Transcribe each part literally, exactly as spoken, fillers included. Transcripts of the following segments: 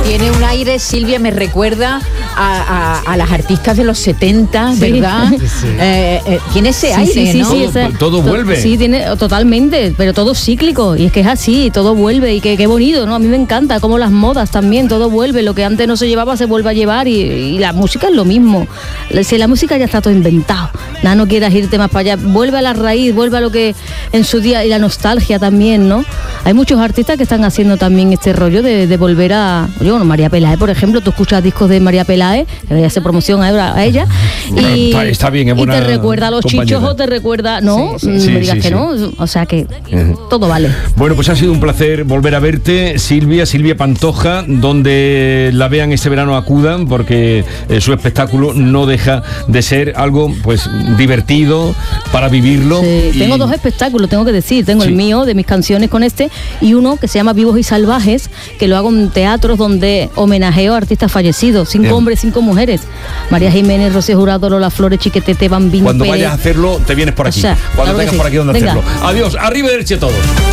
Tiene un aire, Silvia, me recuerda a, a, a las artistas de los setenta, ¿verdad? Sí, sí. Eh, eh, tiene ese sí, aire, sí, sí, ¿no? Sí, ese, todo vuelve. To, sí, tiene totalmente, pero todo cíclico, y es que es así, todo vuelve, y qué que bonito, ¿no? A mí me encanta, como las modas también, todo vuelve, lo que antes no se llevaba se vuelve a llevar, y, y la música es lo mismo. Si la música ya está todo inventado, nada, no quieras irte más para allá, vuelve a la raíz, vuelve a lo que en su día, y la nostalgia también, ¿no? Hay muchos artistas que están haciendo también este rollo de, de volver a... Yo, bueno, María Peláez, por ejemplo, tú escuchas discos de María Peláez, que voy a hacer promoción a, a ella, y, está, está bien, es buena y te recuerda a los compañera. Chichos o te recuerda... No, sí, sí, no sí, me digas sí, que sí. no, o sea que uh-huh. todo vale. Bueno, pues ha sido un placer volver a verte, Silvia, Silvia Pantoja, donde la vean este verano acudan, porque eh, su espectáculo no deja de ser algo pues divertido para vivirlo. Sí, y... Tengo dos espectáculos, tengo que decir, tengo sí. el mío, de mis canciones con este, y uno que se llama Vivos y Salvajes, que lo hago en teatros donde homenajeo a artistas fallecidos, cinco Bien. hombres, cinco mujeres, María Jiménez, Rocío Jurado, Lola Flores, Chiquetete, Bambino, Cuando Pérez. vayas a hacerlo, te vienes por aquí, o sea, cuando claro tengas sí. por aquí donde Venga. hacerlo. Adiós, arrivederci a todos.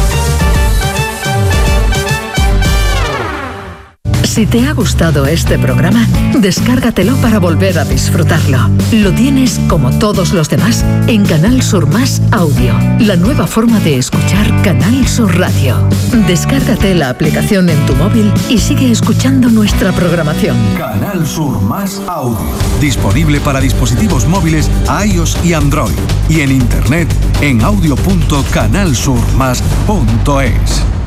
Si te ha gustado este programa, descárgatelo para volver a disfrutarlo. Lo tienes, como todos los demás, en Canal Sur Más Audio, la nueva forma de escuchar Canal Sur Radio. Descárgate la aplicación en tu móvil y sigue escuchando nuestra programación. Canal Sur Más Audio, disponible para dispositivos móviles iOS y Android, y en internet en audio punto canal sur más punto es.